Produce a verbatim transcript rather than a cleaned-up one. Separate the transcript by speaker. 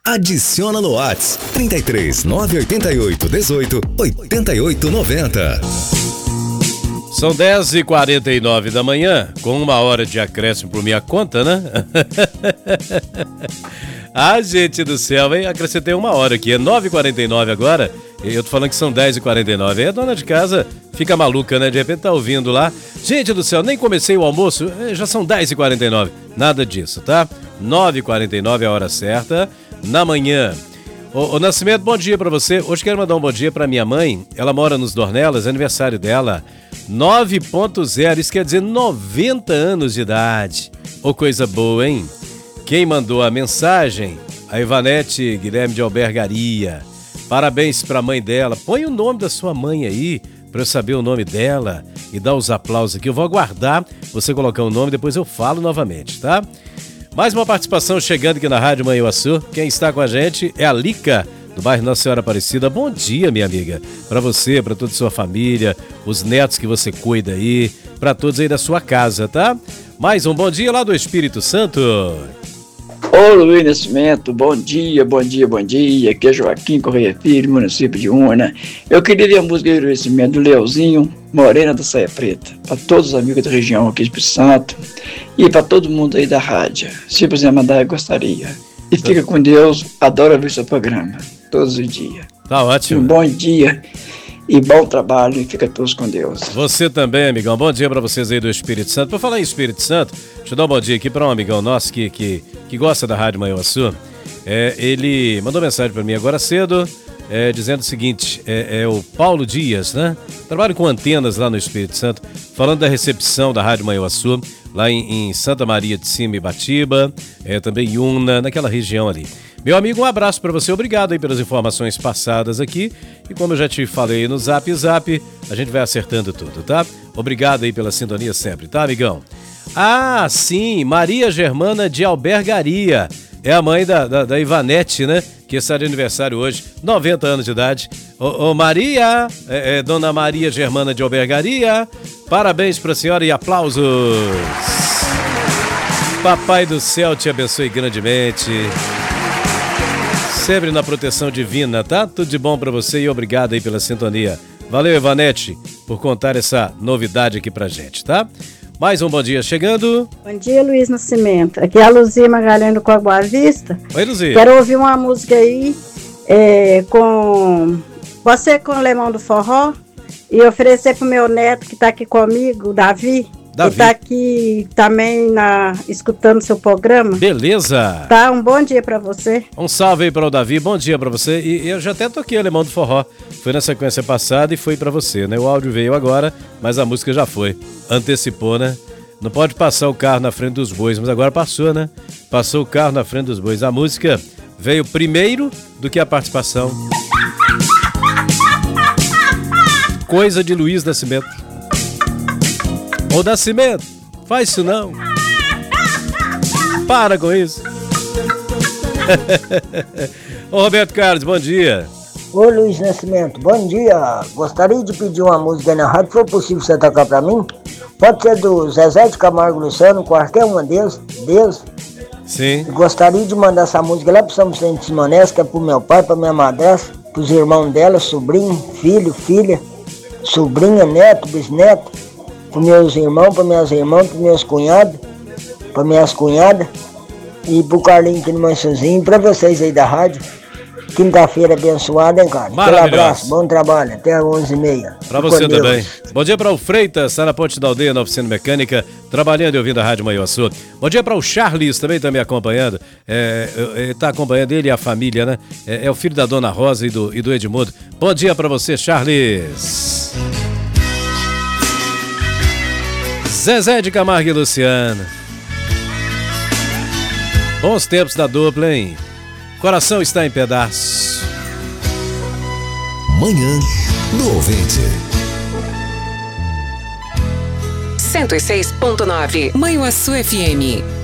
Speaker 1: Adiciona no WhatsApp trinta e três, nove oito oito, dezoito, oitenta e oito noventa.
Speaker 2: São dez e quarenta e nove da manhã, com uma hora de acréscimo por minha conta, né? Ah, gente do céu, hein? Acrescentei uma hora aqui, é nove e quarenta e nove agora, e eu tô falando que são dez e quarenta e nove. Aí a dona de casa fica maluca, né? De repente tá ouvindo lá. Gente do céu, nem comecei o almoço, já são dez e quarenta e nove. Nada disso, tá? nove e quarenta e nove é a hora certa, na manhã. Ô, ô Nascimento, bom dia pra você. Hoje quero mandar um bom dia pra minha mãe. Ela mora nos Dornelas, é aniversário dela. nove ponto zero, isso quer dizer noventa anos de idade. Ô, coisa boa, hein? Quem mandou a mensagem? A Ivanete Guilherme de Albergaria. Parabéns pra mãe dela. Põe o nome da sua mãe aí, pra eu saber o nome dela e dar os aplausos aqui. Eu vou aguardar você colocar o nome, depois eu falo novamente, tá? Mais uma participação chegando aqui na Rádio Manhuaçu. Quem está com a gente é a Lica, do bairro Nossa Senhora Aparecida. Bom dia, minha amiga. Para você, para toda a sua família, os netos que você cuida aí, para todos aí da sua casa, tá? Mais um bom dia lá do Espírito Santo.
Speaker 3: Ô Luiz Nascimento, bom dia, bom dia, bom dia. Aqui é Joaquim Correia Filho, município de Una. Eu queria ver a música do Luiz Nascimento do Leozinho, Morena da Saia Preta. Para todos os amigos da região aqui do Espírito Santo e para todo mundo aí da rádio. Se puder mandar, eu gostaria. E fica com Deus, adoro ver seu programa, todos os dias.
Speaker 2: Tá ótimo.
Speaker 3: Um bom dia e bom trabalho, e fica todos com Deus.
Speaker 2: Você também, amigão. Bom dia pra vocês aí do Espírito Santo. Por falar em Espírito Santo, deixa eu dar um bom dia aqui pra um amigão nosso que, que, que gosta da Rádio Manhuaçu. É, ele mandou mensagem pra mim agora cedo, é, dizendo o seguinte, é, é o Paulo Dias, né? Trabalho com antenas lá no Espírito Santo, falando da recepção da Rádio Manhuaçu, lá em, em Santa Maria de Cima e Batiba, é, também em Una, naquela região ali. Meu amigo, um abraço para você, obrigado aí pelas informações passadas aqui, e como eu já te falei no Zap Zap, a gente vai acertando tudo, tá? Obrigado aí pela sintonia sempre, tá, amigão? Ah, sim, Maria Germana de Albergaria, é a mãe da, da, da Ivanete, né? Que está de aniversário hoje, noventa anos de idade. Ô, ô Maria, é, é, dona Maria Germana de Albergaria, parabéns para a senhora e aplausos. Papai do céu te abençoe grandemente. Sempre na proteção divina, tá? Tudo de bom pra você e obrigado aí pela sintonia. Valeu, Ivanete, por contar essa novidade aqui pra gente, tá? Mais um bom dia chegando.
Speaker 4: Bom dia, Luiz Nascimento. Aqui é a Luzia Magalhães do Cor Boa Vista.
Speaker 2: Oi, Luzia.
Speaker 4: Quero ouvir uma música aí é, com... Você com o Lemão do Forró e oferecer pro meu neto que tá aqui comigo, o Davi.
Speaker 2: Davi.
Speaker 4: Que tá aqui também na, escutando seu programa.
Speaker 2: Beleza.
Speaker 4: Tá, um bom dia pra você.
Speaker 2: Um salve aí para o Davi, bom dia pra você. E eu já até toquei Alemão do Forró. Foi na sequência passada e foi pra você, né? O áudio veio agora, mas a música já foi. Antecipou, né? Não pode passar o carro na frente dos bois, mas agora passou, né? Passou o carro na frente dos bois. A música veio primeiro do que a participação. Coisa de Luiz Nascimento. Ô Nascimento, faz isso não. Para com isso. Ô Roberto Carlos, bom dia.
Speaker 5: Ô Luiz Nascimento, bom dia. Gostaria de pedir uma música na rádio, se for possível você tocar pra mim. Pode ser do Zezé de Camargo Luciano, qualquer uma deles, Deus.
Speaker 2: Sim.
Speaker 5: Gostaria de mandar essa música lá pro São Vicente de Simonés, que é pro meu pai, pra minha madrasta, pros irmãos dela, sobrinho, filho, filha, sobrinha, neto, bisneto, pros meus irmãos, pras minhas irmãs, pros meus cunhados, pras minhas cunhadas, e pro Carlinho aqui no Manchozinho, pra vocês aí da rádio. Quinta-feira abençoada, hein, cara? Aquele abraço, bom trabalho, até às onze e meia.
Speaker 2: Pra você também. Bom dia para o Freitas, está na Ponte da Aldeia, na oficina mecânica, trabalhando e ouvindo a Rádio Manhuaçu. Bom dia para o Charles, também está me acompanhando. É, está acompanhando ele e a família, né? É, é o filho da Dona Rosa e do, e do Edmundo. Bom dia para você, Charles. Zezé de Camargo e Luciano. Bons tempos da dupla, hein? Coração está em pedaços.
Speaker 1: Manhã do Ouvinte.
Speaker 6: cento e seis ponto nove Manhuaçu F M.